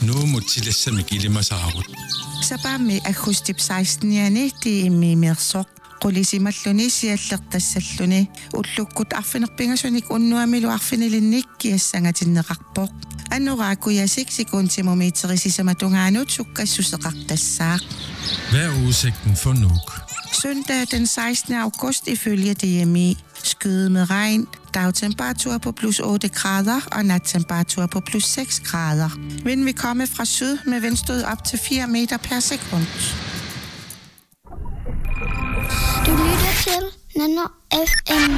Nu må tillæsse mig gilde mig saarut. Sabami akustip 16-jani tiimi mirsoq qulisimalluni siallertassalluni ullukkut arfinerpingasunik unnuamilu arfinilinnik kiassangatinneqarpoq annoraakuyasik sekuntimeterisisamatungaanuut sukkassuseqartassaaq. Hvad er udsigten for Nuuk? Søndag den 16. august ifølge DMI. Skyde med regn, dagtemperatur på plus 8 grader og nattemperatur på plus 6 grader. Vinden vil komme fra syd med vindstød op til 4 meter per sekund. Du lytter til Nano FM.